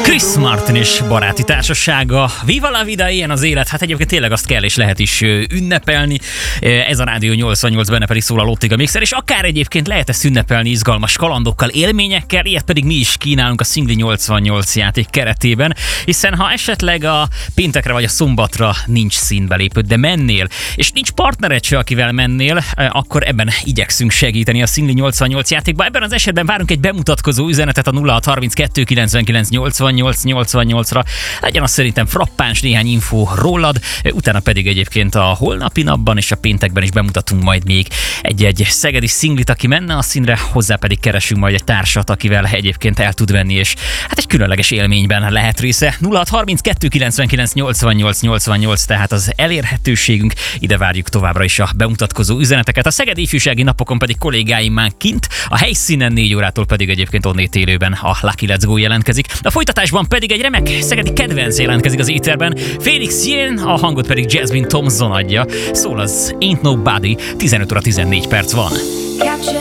Chris Martin és baráti társasága. Viva la vida, ilyen az élet. Hát egyébként tényleg azt kell és lehet is ünnepelni. Ez a Rádió 88, benne pedig szól a Lottiga Mixer, és akár egyébként lehet ezt ünnepelni izgalmas kalandokkal, élményekkel, ilyet pedig mi is kínálunk a Szingli 88 játék keretében, hiszen ha esetleg a péntekre vagy a szombatra nincs színbelépőd, de mennél, és nincs partnered se, akivel mennél, akkor ebben igyekszünk segíteni a Szingli 88 játékba. Ebben az esetben várunk egy bemutatkozó üzenetet a 0632 99 88 88-ra. Legyen az szerintem frappáns, néhány infó rólad, utána pedig egyébként a holnapi napban és a péntekben is bemutatunk majd még egy szegedi szinglit, aki menne a színre, hozzá pedig keresünk majd egy társat, akivel egyébként el tud venni, és hát egy különleges élményben lehet része. 0632 99 88 88, tehát az elérhetőségünk, ide várjuk továbbra is a bemutatkozó üzeneteket. A szegedi ifjúsági napokon pedig kollégáim már kint, a helyszínen 4 órától pedig egyébként onnét élőben a Lucky Let's Go jelentkezik. A folytatásban pedig egy remek szegedi kedvenc jelentkezik az éterben. Felix Yen, a hangot pedig Jasmine Thompson adja. Szól az Ain't Nobody, 15 óra 14 perc van.